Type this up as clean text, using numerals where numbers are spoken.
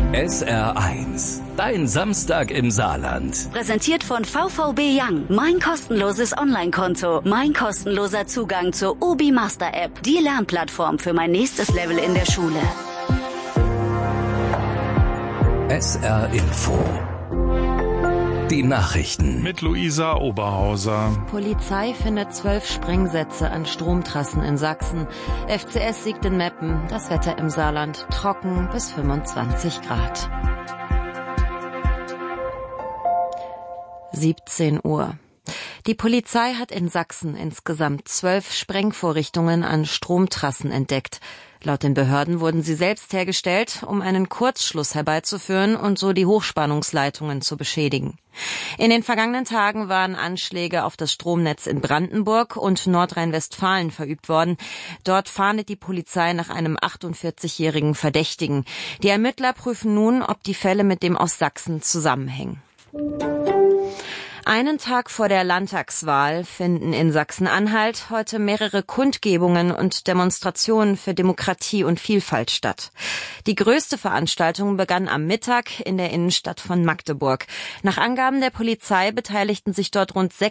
SR1, dein Samstag im Saarland. Präsentiert von VVB Young. Mein kostenloses Online-Konto. Mein kostenloser Zugang zur Ubi Master App. Die Lernplattform für mein nächstes Level in der Schule. SR Info. Die Nachrichten. Mit Luisa Oberhauser. Polizei findet 12 Sprengsätze an Stromtrassen in Sachsen. FCS siegt in Meppen. Das Wetter im Saarland trocken bis 25 Grad. 17 Uhr. Die Polizei hat in Sachsen insgesamt 12 Sprengvorrichtungen an Stromtrassen entdeckt. Laut den Behörden wurden sie selbst hergestellt, um einen Kurzschluss herbeizuführen und so die Hochspannungsleitungen zu beschädigen. In den vergangenen Tagen waren Anschläge auf das Stromnetz in Brandenburg und Nordrhein-Westfalen verübt worden. Dort fahndet die Polizei nach einem 48-jährigen Verdächtigen. Die Ermittler prüfen nun, ob die Fälle mit dem aus Sachsen zusammenhängen. Einen Tag vor der Landtagswahl finden in Sachsen-Anhalt heute mehrere Kundgebungen und Demonstrationen für Demokratie und Vielfalt statt. Die größte Veranstaltung begann am Mittag in der Innenstadt von Magdeburg. Nach Angaben der Polizei beteiligten sich dort rund